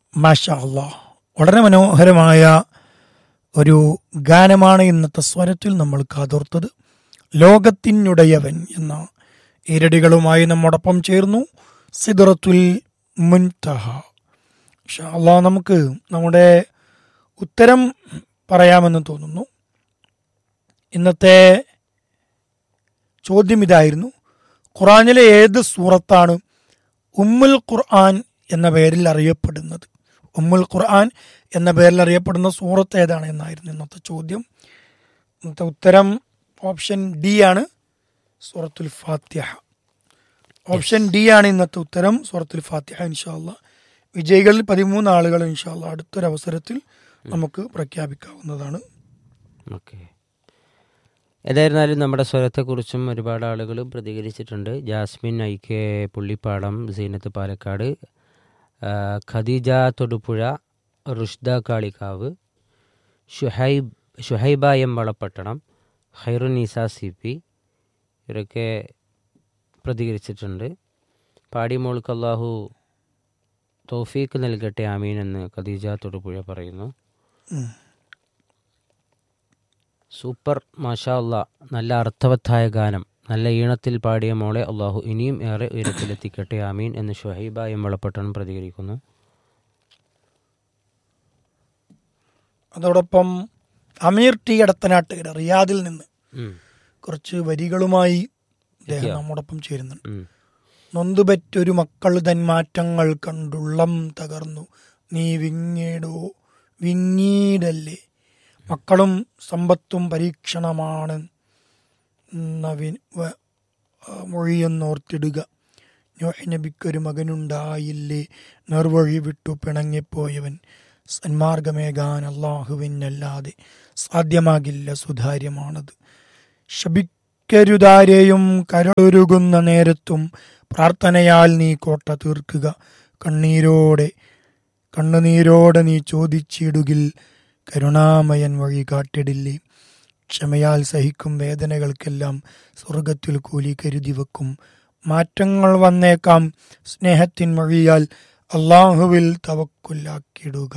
മാഷാ അല്ലാഹ്, വളരെ മനോഹരമായ ഒരു ഗാനമാണ് ഇന്നത്തെ സ്വരത്തിൽ നമ്മൾ കാതോർത്തത്. ലോകത്തിനുടയവൻ എന്ന ഈരടികളുമായി നമ്മോടൊപ്പം ചേർന്നു സിദ്റത്തുൽ മുൻതഹ. മാഷാ അല്ലാഹ്, നമുക്ക് നമ്മുടെ ഉത്തരം പറയാമെന്ന് തോന്നുന്നു. ഇന്നത്തെ ചോദ്യം ഇതായിരുന്നു: ഖുർആനിലെ ഏത് സൂറത്താണ് ഉമ്മുൽ ഖുർആൻ എന്ന പേരിൽ അറിയപ്പെടുന്നത്? ഉമ്മുൽ ഖുർആൻ എന്ന പേരിൽ അറിയപ്പെടുന്ന സൂറത്ത് ഏതാണ് എന്നായിരുന്നു ഇന്നത്തെ ചോദ്യം. ഇന്നത്തെ ഉത്തരം ഓപ്ഷൻ ഡി ആണ്, സൂറത്തുൽ ഫാത്തിഹ. ഓപ്ഷൻ ഡി ആണ് ഇന്നത്തെ ഉത്തരം, സൂറത്തുൽ ഫാത്തിഹ. ഇൻഷാ അല്ലാഹ് വിജയികളിൽ 13 ആളുകൾ ഇൻഷാ അല്ലാഹ് അടുത്തൊരവസരത്തിൽ നമുക്ക് പ്രഖ്യാപിക്കാവുന്നതാണ്. ഓക്കെ, ഏതായിരുന്നാലും നമ്മുടെ സ്വരത്തെക്കുറിച്ചും ഒരുപാട് ആളുകൾ പ്രതികരിച്ചിട്ടുണ്ട്. Jasmine ഐക്കെ Pullippadam, Zeenath Palakkad, Khadija Thodupuzha, Rushda Kalikavu, Shuhaiba M Valapattanam, Khairunnisa CP ഇവരൊക്കെ പ്രതികരിച്ചിട്ടുണ്ട്. പാടി മോൾക്ക് അല്ലാഹു തൗഫീക്ക് നൽകട്ടെ, ആമീൻ എന്ന് ഖദീജ തൊടുപുഴ പറയുന്നു. സൂപ്പർ, മാഷാ അല്ലാ, നല്ല അർത്ഥവത്തായ ഗാനം, നല്ല ഈണത്തിൽ പാടിയ മോളെ അള്ളാഹു ഇനിയും ഏറെ ഉയരത്തിലെത്തിക്കട്ടെ, ആമീൻ എന്ന് ഷുഹൈബ എം വളപ്പട്ടണം പ്രതികരിക്കുന്നു. അതോടൊപ്പം അമീർ ടി എടത്തനാട്ടുകര റിയാദിൽ നിന്ന് കുറച്ച് വരികളുമായി അദ്ദേഹം നമ്മോടൊപ്പം ചേരുന്നുണ്ട്. നൊന്തുപറ്റൊരു മക്കൾ തന്മാറ്റങ്ങൾ കണ്ടുള്ളം തകർന്നു നീ വിങ്ങീടല്ലേ, മക്കളും സമ്പത്തും പരീക്ഷണമാണ് മൊഴിയെന്നോർത്തിടുക, നോഹ് നബിക്കൊരു മകനുണ്ടായില്ലേ, നേർവഴി വിട്ടു പിണങ്ങിപ്പോയവൻ, സന്മാർഗമേകാൻ അല്ലാഹുവിനല്ലാതെ സാധ്യമാകില്ല, സുതാര്യമാണത്. ശപിക്കരുതാരെയും കരളുരുകുന്ന നേരത്തും പ്രാർത്ഥനയാൽ നീ കോട്ട തീർക്കുക, കണ്ണുനീരോടെ നീ ചോദിച്ചിടുകിൽ കരുണാമയൻ വഴി കാട്ടിടില്ലേ, ക്ഷമയാൽ സഹിക്കും വേദനകൾക്കെല്ലാം സ്വർഗത്തിൽ കൂലി കരുതി വെക്കും, മാറ്റങ്ങൾ വന്നേക്കാം സ്നേഹത്തിൻ വഴിയാൽ അള്ളാഹുവിൽ തവക്കുലാക്കിടുക.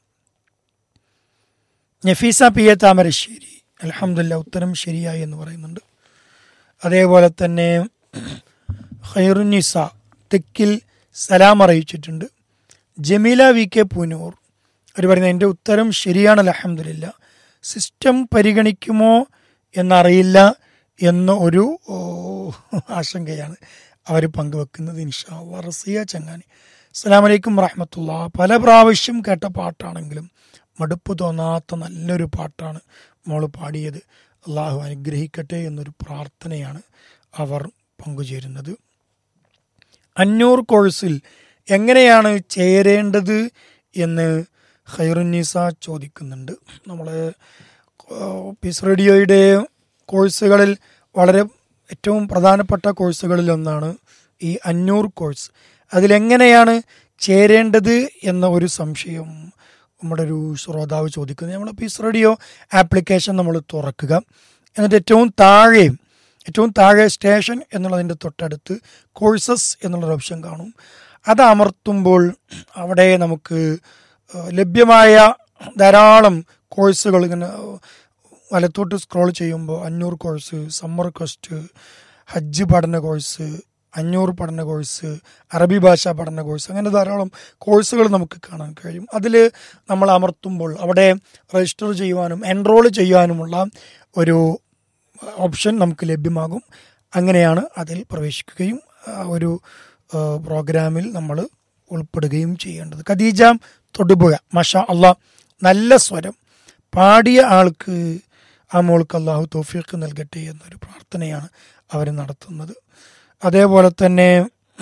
നഫീസ പി എ താമരശ്ശേരി, അൽഹംദുലില്ലാ ഉത്തരം ശരിയായി എന്ന് പറയുന്നുണ്ട്. അതേപോലെ തന്നെ ഖൈറുന്നിസ തെക്കിൽ സലാം അറിയിച്ചിട്ടുണ്ട്. ജമീല വി കെ പൂനൂർ അവർ പറയുന്നത് എൻ്റെ ഉത്തരം ശരിയാണ് അൽഹംദുലില്ലാ, സിസ്റ്റം പരിഗണിക്കുമോ എന്നറിയില്ല എന്ന ഒരു ആശങ്കയാണ് അവർ പങ്കുവെക്കുന്നത്. ഇൻഷാ അല്ലാഹ്. റസിയ ചങ്ങാനി, അസ്സലാമു അലൈക്കും വറഹ്മത്തുള്ളാഹി, പല പ്രാവശ്യം കേട്ട പാട്ടാണെങ്കിലും മടുപ്പ് തോന്നാത്ത നല്ലൊരു പാട്ടാണ് മോള് പാടിയത്, അള്ളാഹു അനുഗ്രഹിക്കട്ടെ എന്നൊരു പ്രാർത്ഥനയാണ് അവർ പങ്കുചേരുന്നത്. അന്നൂർ കോഴ്സിൽ എങ്ങനെയാണ് ചേരേണ്ടത് എന്ന് ഖൈറുന്നീസ ചോദിക്കുന്നുണ്ട്. നമ്മൾ പീസ് റേഡിയോയുടെ കോഴ്സുകളിൽ വളരെ ഏറ്റവും പ്രധാനപ്പെട്ട കോഴ്സുകളിൽ ഒന്നാണ് ഈ അന്നൂർ കോഴ്സ്. അതിലെങ്ങനെയാണ് ചേരേണ്ടത് എന്ന ഒരു സംശയം നമ്മുടെ ഒരു ശ്രോതാവ് ചോദിക്കുന്നത്. നമ്മൾ പീസ് റേഡിയോ ആപ്ലിക്കേഷൻ നമ്മൾ തുറക്കുക, എന്നിട്ട് ഏറ്റവും താഴെ സ്റ്റേഷൻ എന്നുള്ളതിൻ്റെ തൊട്ടടുത്ത് കോഴ്സസ് എന്നുള്ളൊരു ഓപ്ഷൻ കാണും. അത് അമർത്തുമ്പോൾ അവിടെ നമുക്ക് ലഭ്യമായ ധാരാളം കോഴ്സുകൾ ഇങ്ങനെ വലത്തോട്ട് സ്ക്രോൾ ചെയ്യുമ്പോൾ അന്നൂർ കോഴ്സ്, സമ്മർ ക്വസ്റ്റ്, ഹജ്ജ് പഠന കോഴ്സ്, അഞ്ഞൂറ് പഠന കോഴ്സ്, അറബി ഭാഷാ പഠന കോഴ്സ്, അങ്ങനെ ധാരാളം കോഴ്സുകൾ നമുക്ക് കാണാൻ കഴിയും. അതിൽ നമ്മൾ അമർത്തുമ്പോൾ അവിടെ രജിസ്റ്റർ ചെയ്യുവാനും എൻറോൾ ചെയ്യാനുമുള്ള ഒരു ഓപ്ഷൻ നമുക്ക് ലഭ്യമാകും. അങ്ങനെയാണ് അതിൽ പ്രവേശിക്കുകയും ഒരു പ്രോഗ്രാമിൽ നമ്മൾ ഉൾപ്പെടുകയും ചെയ്യേണ്ടത്. ഖദീജ തൊടുപുഴ, മാഷാ അല്ലാഹ്, നല്ല സ്വരം പാടിയ ആൾക്ക് ആ മോൾക്ക് അല്ലാഹു തൗഫീഖ് നൽകട്ടെ എന്നൊരു പ്രാർത്ഥനയാണ് അവർ നടത്തുന്നത്. അതേപോലെ തന്നെ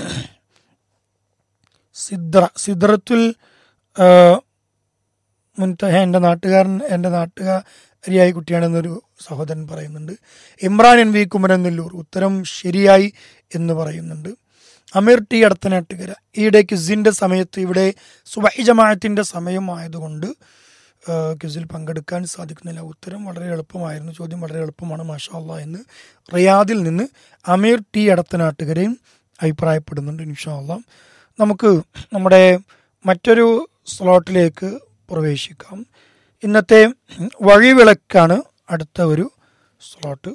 സിദ്റത്തുൽ മുൻതഹ എൻ്റെ നാട്ടുകാരിയായ കുട്ടിയാണെന്നൊരു സഹോദരൻ പറയുന്നുണ്ട്. ഇമ്രാൻ എൻ വി കുമരനെല്ലൂർ ഉത്തരം ശരിയായി എന്ന് പറയുന്നുണ്ട്. അമീർ ടി എടത്തനാട്ടുകര, ഈയിടെ ക്വിസിൻ്റെ സമയത്ത് ഇവിടെ സുബഹി ജമാഅത്തിൻ്റെ സമയമായതുകൊണ്ട് ക്വിസിൽ പങ്കെടുക്കാൻ സാധിക്കുന്നില്ല. ഉത്തരം വളരെ എളുപ്പമായിരുന്നു, ചോദ്യം വളരെ എളുപ്പമാണ് മാഷാ അല്ലാഹ് എന്ന് റിയാദിൽ നിന്ന് അമീർ ടി എടത്തനാട്ടുകരയും അഭിപ്രായപ്പെടുന്നുണ്ട്. ഇൻഷാ അല്ലാഹ് നമുക്ക് നമ്മുടെ മറ്റൊരു സ്ലോട്ടിലേക്ക് പ്രവേശിക്കാം. ഇന്നത്തെ വഴിവിളക്കാണ് അടുത്ത ഒരു സ്ലോട്ട്.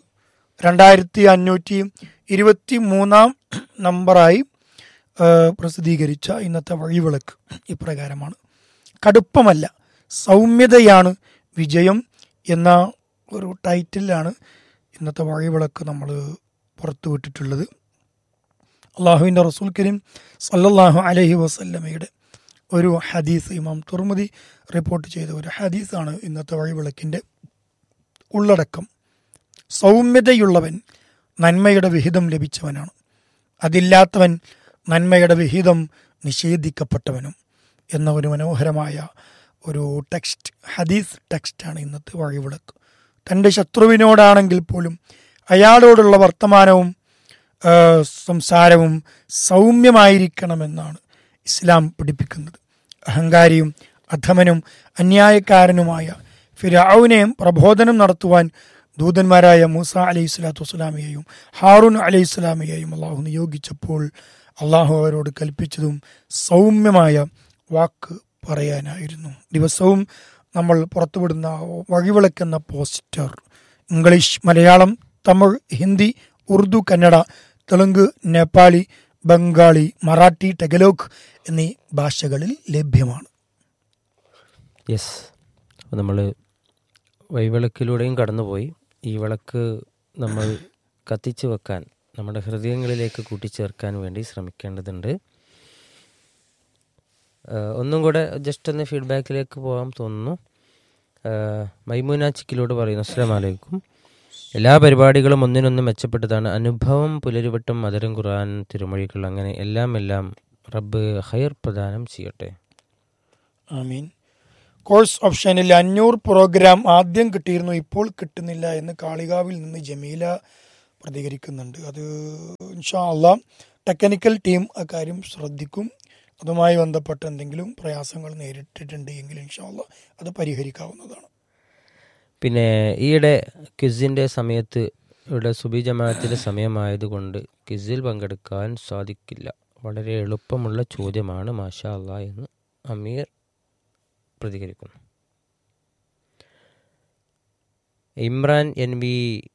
2523 നമ്പറായി പ്രസിദ്ധീകരിച്ച ഇന്നത്തെ വഴിവിളക്ക് ഇപ്രകാരമാണ്: കടുപ്പമല്ല, സൗമ്യതയാണ് വിജയം എന്ന ഒരു ടൈറ്റിലാണ് ഇന്നത്തെ വഴിവിളക്ക് നമ്മൾ പുറത്തുവിട്ടിട്ടുള്ളത്. അള്ളാഹുവിൻ്റെ റസൂൽ കരീം സല്ലല്ലാഹു അലൈഹി വസല്ലമയുടെ ഒരു ഹദീസ്, ഇമാം തുർമുദി റിപ്പോർട്ട് ചെയ്ത ഒരു ഹദീസാണ് ഇന്നത്തെ വഴിവിളക്കിൻ്റെ ഉള്ളടക്കം. സൗമ്യതയുള്ളവൻ നന്മയുടെ വിഹിതം ലഭിച്ചവനാണ്, അതില്ലാത്തവൻ നന്മയുടെ വിഹിതം നിഷേധിക്കപ്പെട്ടവനും എന്ന ഒരു മനോഹരമായ ഒരു ഹദീസ് ടെക്സ്റ്റാണ് ഇന്നത്തെ വഴിവിളക്ക്. തൻ്റെ ശത്രുവിനോടാണെങ്കിൽ പോലും അയാളോടുള്ള വർത്തമാനവും സംസാരവും സൗമ്യമായിരിക്കണമെന്നാണ് ഇസ്ലാം പഠിപ്പിക്കുന്നത്. അഹങ്കാരിയും അധമനും അന്യായക്കാരനുമായ ഫിർഔനെ പ്രബോധനം നടത്തുവാൻ ദൂതന്മാരായ മൂസ അലൈഹി സ്വലാത്തു വസ്സലാമിയെയും ഹാറൂൻ അലൈഹി സ്വലാമിയെയും അള്ളാഹു നിയോഗിച്ചപ്പോൾ അള്ളാഹു അവരോട് കൽപ്പിച്ചതും സൗമ്യമായ വാക്ക് പറയാനായിരുന്നു. ദിവസവും നമ്മൾ പുറത്തുവിടുന്ന വഴിവിളക്കെന്ന പോസ്റ്റർ ഇംഗ്ലീഷ്, മലയാളം, തമിഴ്, ഹിന്ദി, ഉറുദു, കന്നഡ, തെലുങ്ക്, നേപ്പാളി, ബംഗാളി, മറാഠി, ടെഗലോഗ് എന്നീ ഭാഷകളിൽ ലഭ്യമാണ്. യെസ്, അപ്പോൾ നമ്മൾ വഴിവിളക്കിലൂടെയും കടന്നുപോയി. ഈ വിളക്ക് നമ്മൾ കത്തിച്ചു വെക്കാൻ, നമ്മുടെ ഹൃദയങ്ങളിലേക്ക് കൂട്ടിച്ചേർക്കാൻ വേണ്ടി ശ്രമിക്കേണ്ടതുണ്ട്. ഒന്നും കൂടെ ജസ്റ്റ് ഒന്ന് ഫീഡ്ബാക്കിലേക്ക് പോകാൻ തോന്നുന്നു. മൈമൂന ചിക്കിലോട് പറയുന്നു: അസ്സലാമു അലൈക്കും. എല്ലാ പരിപാടികളും ഒന്നിനൊന്നും മെച്ചപ്പെട്ടതാണ്. അനുഭവം, പുലരിവട്ടം, മധുരം ഖുർആൻ, തിരുമൊഴികൾ, അങ്ങനെ എല്ലാം റബ്ബ് ഖൈർ പ്രദാനം ചെയ്യട്ടെ. ആമീൻ. കോഴ്സ് ഓപ്ഷനിൽ 500 പ്രോഗ്രാം ആദ്യം കിട്ടിയിരുന്നു, ഇപ്പോൾ കിട്ടുന്നില്ല എന്ന് കാളികാവിൽ നിന്ന് ജമീല പ്രതികരിക്കുന്നുണ്ട്. അത് ഇൻഷാ അള്ളാ ടെക്നിക്കൽ ടീം അക്കാര്യം ശ്രദ്ധിക്കും. അതുമായി ബന്ധപ്പെട്ട എന്തെങ്കിലും പ്രയാസങ്ങൾ നേരിട്ടിട്ടുണ്ട് എങ്കിൽ ഇൻഷാ അള്ളാ അത് പരിഹരിക്കാവുന്നതാണ്. പിന്നെ ഈയിടെ ക്വിസിൻ്റെ സമയത്ത് ഇവിടെ സുബി ജമാഅത്തിൻ്റെ സമയമായതുകൊണ്ട് ക്വിസിൽ പങ്കെടുക്കാൻ സാധിക്കില്ല. വളരെ എളുപ്പമുള്ള ചോദ്യമാണ്, മാഷാ അള്ളാ എന്ന് അമീർ പ്രതികരിക്കുന്നു. ഇമ്രാൻ NB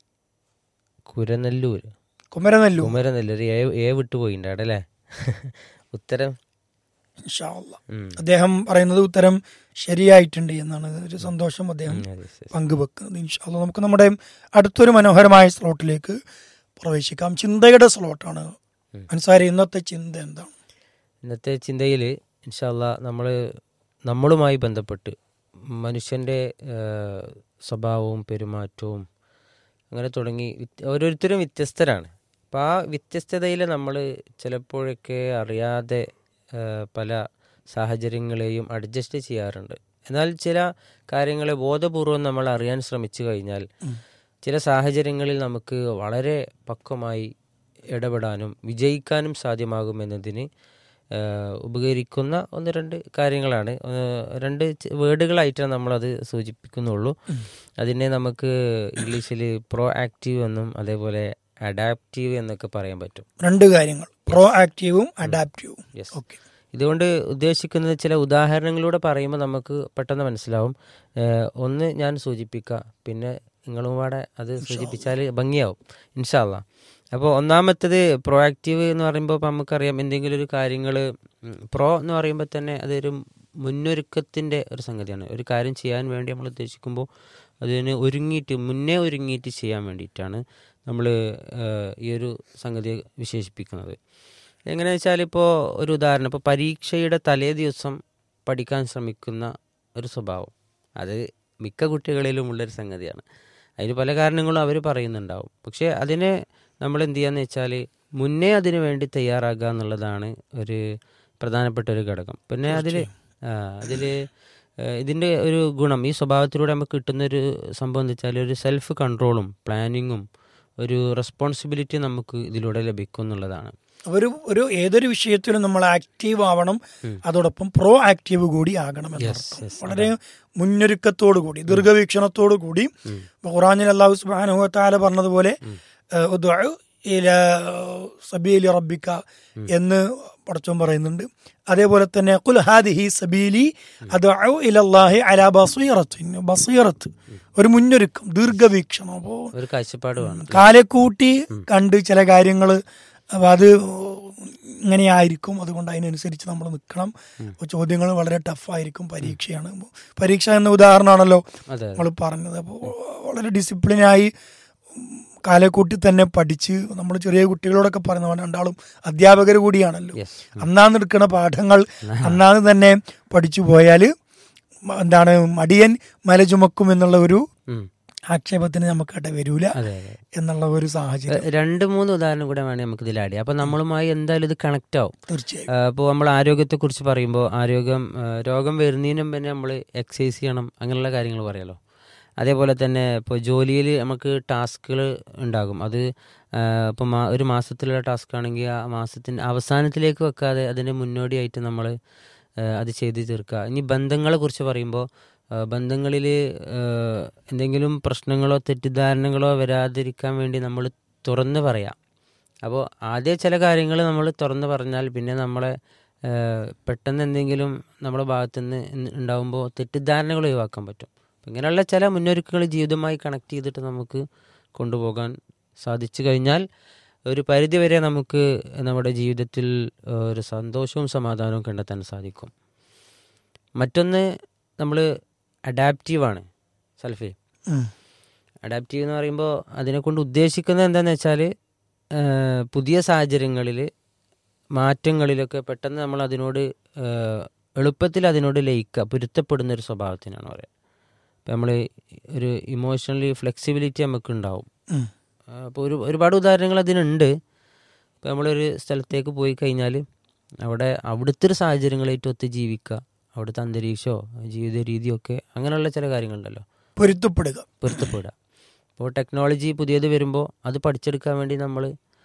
കുമരനെല്ലൂർ ഏ വിട്ടുപോയിട്ടുണ്ട് അവിടെ അല്ലേ? ഉത്തരം ഇൻഷാ അള്ളാ അദ്ദേഹം പറയുന്നത് ഉത്തരം ശരിയായിട്ടുണ്ട് എന്നാണ്. ഒരു സന്തോഷം അദ്ദേഹം പങ്കുവെക്കുന്നത്. ഇൻഷാ അള്ളാ നമുക്ക് നമ്മുടെ അടുത്തൊരു മനോഹരമായ സ്ലോട്ടിലേക്ക് പ്രവേശിക്കാം. ചിന്തയുടെ സ്ലോട്ടാണ്. അൻസാരി, ഇന്നത്തെ ചിന്ത എന്താണ്? ഇന്നത്തെ ചിന്തയിൽ ഇൻഷാ അള്ളാ നമ്മളുമായി ബന്ധപ്പെട്ട് മനുഷ്യൻ്റെ സ്വഭാവവും പെരുമാറ്റവും അങ്ങനെ തുടങ്ങി ഓരോരുത്തരും വ്യത്യസ്തരാണ്. അപ്പോൾ ആ വ്യത്യസ്തതയിൽ നമ്മൾ ചിലപ്പോഴൊക്കെ അറിയാതെ പല സാഹചര്യങ്ങളെയും അഡ്ജസ്റ്റ് ചെയ്യാറുണ്ട്. എന്നാൽ ചില കാര്യങ്ങളെ ബോധപൂർവം നമ്മൾ അറിയാൻ ശ്രമിച്ചു കഴിഞ്ഞാൽ ചില സാഹചര്യങ്ങളിൽ നമുക്ക് വളരെ പക്വമായി ഇടപെടാനും വിജയിക്കാനും സാധ്യമാകുമെന്നതിന് ഉപകരിക്കുന്ന 1-2 കാര്യങ്ങളാണ്. 2 വേർഡുകളായിട്ടാണ് നമ്മളത് സൂചിപ്പിക്കുന്നുള്ളൂ. അതിനെ നമുക്ക് ഇംഗ്ലീഷിൽ പ്രോ ആക്റ്റീവ് എന്നും അതേപോലെ അഡാപ്റ്റീവ് എന്നൊക്കെ പറയാൻ പറ്റും. 2 കാര്യങ്ങൾ, പ്രോ ആക്റ്റീവും അഡാപ്റ്റീവും. യെസ്. ഇതുകൊണ്ട് ഉദ്ദേശിക്കുന്നത് ചില ഉദാഹരണങ്ങളിലൂടെ പറയുമ്പോൾ നമുക്ക് പെട്ടെന്ന് മനസ്സിലാവും. ഒന്ന് ഞാൻ സൂചിപ്പിക്കുക, പിന്നെ നിങ്ങളും കൂടെ അത് സൂചിപ്പിച്ചാൽ ഭംഗിയാവും ഇൻഷാ അള്ളാ. അപ്പോൾ ഒന്നാമത്തേത് പ്രോ ആക്റ്റീവ് എന്ന് പറയുമ്പോൾ നമുക്കറിയാം എന്തെങ്കിലും ഒരു കാര്യങ്ങൾ പ്രോ എന്ന് പറയുമ്പോൾ തന്നെ അതൊരു മുന്നൊരുക്കത്തിൻ്റെ ഒരു സംഗതിയാണ്. ഒരു കാര്യം ചെയ്യാൻ വേണ്ടി നമ്മൾ ഉദ്ദേശിക്കുമ്പോൾ അതിന് മുന്നേ ഒരുങ്ങിയിട്ട് ചെയ്യാൻ വേണ്ടിയിട്ടാണ് നമ്മൾ ഈ ഒരു സംഗതി വിശേഷിപ്പിക്കുന്നത്. എങ്ങനെയാണെന്ന് വെച്ചാൽ ഇപ്പോൾ ഒരു ഉദാഹരണം, ഇപ്പോൾ പരീക്ഷയുടെ തലേ ദിവസം പഠിക്കാൻ ശ്രമിക്കുന്ന ഒരു സ്വഭാവം അത് മിക്ക കുട്ടികളിലും ഉള്ളൊരു സംഗതിയാണ്. അതിന് പല കാരണങ്ങളും അവർ പറയുന്നുണ്ടാവും. പക്ഷേ അതിനെ നമ്മൾ എന്ത് ചെയ്യാന്ന് വെച്ചാൽ മുന്നേ അതിനു വേണ്ടി തയ്യാറാക്കുക എന്നുള്ളതാണ് ഒരു പ്രധാനപ്പെട്ട ഒരു ഘടകം. പിന്നെ അതിൽ ഇതിൻ്റെ ഒരു ഗുണം, ഈ സ്വഭാവത്തിലൂടെ നമുക്ക് കിട്ടുന്നൊരു സംഭവം എന്ന് വെച്ചാൽ ഒരു സെൽഫ് കൺട്രോളും പ്ലാനിങ്ങും ഒരു റെസ്പോൺസിബിലിറ്റി നമുക്ക് ഇതിലൂടെ ലഭിക്കും എന്നുള്ളതാണ്. ഒരു ഏതൊരു വിഷയത്തിലും നമ്മൾ ആക്റ്റീവ് ആവണം, അതോടൊപ്പം പ്രോ ആക്റ്റീവ് കൂടി ആകണം എന്നർത്ഥം. വളരെ മുന്നൊരുക്കത്തോടു കൂടി ദീർഘവീക്ഷണത്തോടു കൂടി ഖുർആനിൽ അല്ലാഹു സുബ്ഹാനഹു വ തആല പറഞ്ഞതുപോലെ ഇല സബീലി റബ്ബിക എന്ന് പടച്ചോൻ പറയുന്നുണ്ട്. അതേപോലെ തന്നെ ഖുൽ ഹാദിഹി സബീലി അദ്ഉ ഇലല്ലാഹി അലാ ബസീറത്ത്, ഒരു മുന്നൊരുക്കം, ദീർഘവീക്ഷണം. അപ്പോൾ ഒരു കാഴ്ചപ്പാട് വേണം, കാലെക്കൂട്ടി കണ്ട് ചില കാര്യങ്ങൾ അത് ഇങ്ങനെയായിരിക്കും, അതുകൊണ്ട് അതിനനുസരിച്ച് നമ്മൾ നിൽക്കണം. ചോദ്യങ്ങൾ വളരെ ടഫായിരിക്കും, പരീക്ഷയാണ്. പരീക്ഷ എന്ന ഉദാഹരണമാണല്ലോ നമ്മൾ പറഞ്ഞത്. അപ്പോൾ വളരെ ഡിസിപ്ലിനായി കാലെക്കൂട്ടി തന്നെ പഠിച്ച്, നമ്മൾ ചെറിയ കുട്ടികളോടൊക്കെ പറയുന്ന രണ്ടാളും അധ്യാപകർ കൂടിയാണല്ലോ, അന്നാന്ന് എടുക്കുന്ന പാഠങ്ങൾ അന്നാന്ന് തന്നെ പഠിച്ചു പോയാൽ എന്താണ് മടിയൻ മല ചുമക്കും എന്നുള്ള ഒരു ആക്ഷേപത്തിന് നമുക്കവിടെ വരൂല എന്നുള്ള ഒരു സാഹചര്യം. 2-3 ഉദാഹരണം കൂടെ വേണമെങ്കിൽ നമുക്ക് ഇതിൽ ആഡ് ചെയ്യാം. അപ്പൊ നമ്മളുമായി എന്തായാലും ഇത് കണക്ട് ആവും. തീർച്ചയായും. അപ്പോൾ നമ്മൾ ആരോഗ്യത്തെ കുറിച്ച് പറയുമ്പോൾ രോഗം വരുന്നതിന് മുമ്പ് തന്നെ നമ്മൾ എക്സസൈസ് ചെയ്യണം, അങ്ങനെയുള്ള കാര്യങ്ങൾ പറയാലോ. അതേപോലെ തന്നെ ഇപ്പോൾ ജോലിയിൽ നമുക്ക് ടാസ്കുകൾ ഉണ്ടാകും. അത് ഇപ്പോൾ ഒരു മാസത്തിലുള്ള ടാസ്ക് ആണെങ്കിൽ ആ മാസത്തിൻ്റെ അവസാനത്തിലേക്ക് വെക്കാതെ അതിൻ്റെ മുന്നോടിയായിട്ട് നമ്മൾ അത് ചെയ്ത് തീർക്കുക. ഇനി ബന്ധങ്ങളെ കുറിച്ച് പറയുമ്പോൾ ബന്ധങ്ങളിൽ എന്തെങ്കിലും പ്രശ്നങ്ങളോ തെറ്റിദ്ധാരണകളോ വരാതിരിക്കാൻ വേണ്ടി നമ്മൾ തുറന്ന് പറയാം. അപ്പോൾ ആദ്യം ചില കാര്യങ്ങൾ നമ്മൾ തുറന്ന് പറഞ്ഞാൽ പിന്നെ നമ്മളെ പെട്ടെന്ന് എന്തെങ്കിലും നമ്മുടെ ഭാഗത്തുനിന്ന് ഉണ്ടാകുമ്പോൾ തെറ്റിദ്ധാരണകൾ ഒഴിവാക്കാൻ പറ്റും. ഇങ്ങനെയുള്ള ചില മുന്നൊരുക്കങ്ങൾ ജീവിതവുമായി കണക്ട് ചെയ്തിട്ട് നമുക്ക് കൊണ്ടുപോകാൻ സാധിച്ചു കഴിഞ്ഞാൽ ഒരു പരിധിവരെ നമുക്ക് നമ്മുടെ ജീവിതത്തിൽ ഒരു സന്തോഷവും സമാധാനവും കണ്ടെത്താൻ സാധിക്കും. മറ്റൊന്ന് നമ്മൾ അഡാപ്റ്റീവാണ്. സൽഫി, അഡാപ്റ്റീവ് എന്ന് പറയുമ്പോൾ അതിനെക്കൊണ്ട് ഉദ്ദേശിക്കുന്നത് എന്താണെന്ന് വെച്ചാൽ പുതിയ സാഹചര്യങ്ങളിൽ മാറ്റങ്ങളിലൊക്കെ പെട്ടെന്ന് നമ്മൾ അതിനോട് എളുപ്പത്തിൽ അതിനോട് പൊരുത്തപ്പെടുന്നൊരു സ്വഭാവത്തിനാണ് പറയുക. ഇപ്പം നമ്മൾ ഒരു ഇമോഷണലി ഫ്ലെക്സിബിലിറ്റി നമുക്ക് ഉണ്ടാവും. അപ്പോൾ ഒരുപാട് ഉദാഹരണങ്ങൾ അതിനുണ്ട്. ഇപ്പോൾ നമ്മളൊരു സ്ഥലത്തേക്ക് പോയി കഴിഞ്ഞാൽ അവിടുത്തെ ഒരു സാഹചര്യങ്ങളായിട്ട് ഒത്ത് ജീവിക്കുക, അവിടുത്തെ അന്തരീക്ഷമോ ജീവിത രീതിയൊക്കെ അങ്ങനെയുള്ള ചില കാര്യങ്ങളുണ്ടല്ലോ, പൊരുത്തപ്പെടുക. ഇപ്പോൾ ടെക്നോളജി പുതിയത് വരുമ്പോൾ അത് പഠിച്ചെടുക്കാൻ വേണ്ടി നമ്മൾ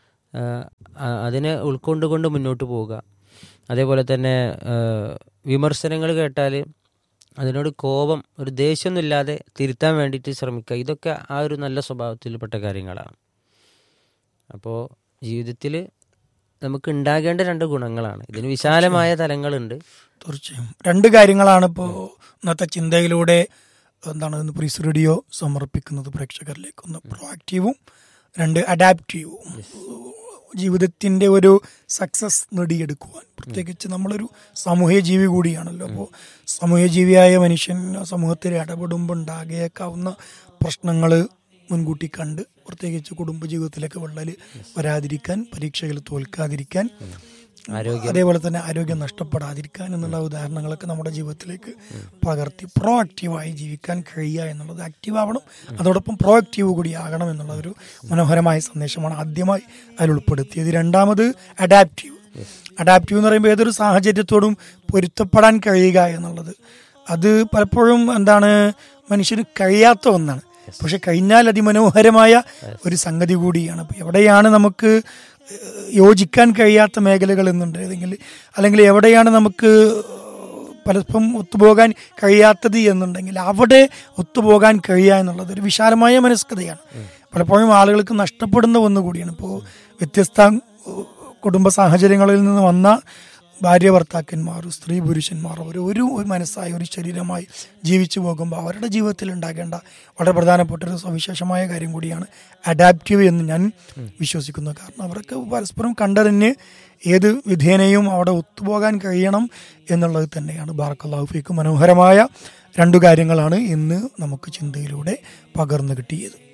അതിനെ ഉൾക്കൊണ്ടുകൊണ്ട് മുന്നോട്ട് പോവുക. അതേപോലെ തന്നെ വിമർശനങ്ങൾ കേട്ടാൽ അതിനോട് കോപം, ഒരു ദേഷ്യമൊന്നുമില്ലാതെ തിരുത്താൻ വേണ്ടിയിട്ട് ശ്രമിക്കുക. ഇതൊക്കെ ആ ഒരു നല്ല സ്വഭാവത്തിൽപ്പെട്ട കാര്യങ്ങളാണ്. അപ്പോൾ ജീവിതത്തിൽ നമുക്ക് ഉണ്ടാകേണ്ട 2 ഗുണങ്ങളാണ്. ഇതിന് വിശാലമായ തലങ്ങളുണ്ട്. തീർച്ചയായും 2 കാര്യങ്ങളാണ് ഇപ്പോൾ ഇന്നത്തെ ചിന്തയിലൂടെ പ്രീസ് റേഡിയോ സമർപ്പിക്കുന്നത് പ്രേക്ഷകരിലേക്ക്. 1 പ്രൊആക്റ്റീവും 2 അഡാപ്റ്റീവും. ജീവിതത്തിൻ്റെ ഒരു സക്സസ് നേടിയെടുക്കുവാൻ, പ്രത്യേകിച്ച് നമ്മളൊരു സാമൂഹ്യ ജീവി കൂടിയാണല്ലോ. അപ്പോൾ സാമൂഹ്യ ജീവിയായ മനുഷ്യൻ സമൂഹത്തിൽ ഇടപെടുമ്പോൾ ഉണ്ടാകേക്കാവുന്ന പ്രശ്നങ്ങൾ മുൻകൂട്ടി കണ്ട്, പ്രത്യേകിച്ച് കുടുംബജീവിതത്തിലേക്ക് വിള്ളൽ വരാതിരിക്കാൻ, പരീക്ഷയിൽ തോൽക്കാതിരിക്കാൻ, അതേപോലെ തന്നെ ആരോഗ്യം നഷ്ടപ്പെടാതിരിക്കാൻ എന്നുള്ള ഉദാഹരണങ്ങളൊക്കെ നമ്മുടെ ജീവിതത്തിലേക്ക് പകർത്തി പ്രൊആക്റ്റീവായി ജീവിക്കാൻ കഴിയുക എന്നുള്ളത്. ആക്റ്റീവ് ആവണം, അതോടൊപ്പം പ്രൊആക്റ്റീവ് കൂടി ആകണം എന്നുള്ള ഒരു മനോഹരമായ സന്ദേശമാണ് ആദ്യമായി അതിൽ ഉൾപ്പെടുത്തിയത്. 2ാമത് അഡാപ്റ്റീവ് എന്ന് പറയുമ്പോൾ ഏതൊരു സാഹചര്യത്തോടും പൊരുത്തപ്പെടാൻ കഴിയുക എന്നുള്ളത്, അത് പലപ്പോഴും മനുഷ്യന് കഴിയാത്ത ഒന്നാണ്. പക്ഷെ കഴിഞ്ഞാൽ അതിമനോഹരമായ ഒരു സംഗതി കൂടിയാണ്. അപ്പോൾ എവിടെയാണ് നമുക്ക് യോജിക്കാൻ കഴിയാത്ത മേഖലകൾ അല്ലെങ്കിൽ എവിടെയാണ് നമുക്ക് പലപ്പം ഒത്തുപോകാൻ കഴിയാത്തത് എന്നുണ്ടെങ്കിൽ അവിടെ ഒത്തുപോകാൻ കഴിയുക എന്നുള്ളത് ഒരു വിശാലമായ മനസ്കതയാണ്. പലപ്പോഴും ആളുകൾക്ക് നഷ്ടപ്പെടുന്ന ഒന്നുകൂടിയാണ്. ഇപ്പോൾ വ്യത്യസ്ത കുടുംബ സാഹചര്യങ്ങളിൽ നിന്ന് വന്ന ഭാര്യ ഭർത്താക്കന്മാർ, സ്ത്രീ പുരുഷന്മാർ ഒരു മനസ്സായി, ഒരു ശരീരമായി ജീവിച്ചു പോകുമ്പോൾ അവരുടെ ജീവിതത്തിൽ ഉണ്ടാകേണ്ട വളരെ പ്രധാനപ്പെട്ട ഒരു സവിശേഷമായ കാര്യം കൂടിയാണ് അഡാപ്റ്റീവ് എന്ന് ഞാൻ വിശ്വസിക്കുന്നു. കാരണം അവർക്ക് പരസ്പരം കണ്ടറിഞ്ഞ് ഏത് വിധേനയും അവിടെ ഒത്തുപോകാൻ കഴിയണം എന്നുള്ളത് തന്നെയാണ്. ബാറക്കല്ലാഹു ഫീക്കും. മനോഹരമായ 2 കാര്യങ്ങളാണ് ഇന്ന് നമുക്ക് ചിന്തയിലൂടെ പകർന്നു കിട്ടിയത്.